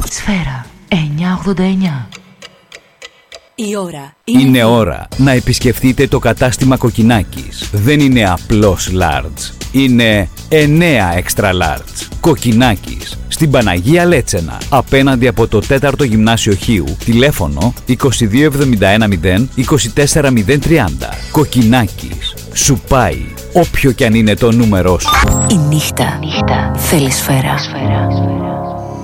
Σφαίρα 989. Η ώρα είναι ώρα να επισκεφτείτε το κατάστημα Κοκκινάκης. Δεν είναι απλώς large. Είναι 9 extra large. Κοκκινάκης. Στην Παναγία Λέτσενα. Απέναντι από το 4ο Γυμνάσιο Χίου. Τηλέφωνο 22710 24030. Κοκκινάκης. Σου πάει όποιο κι αν είναι το νούμερό σου. Η νύχτα θέλει σφαίρα.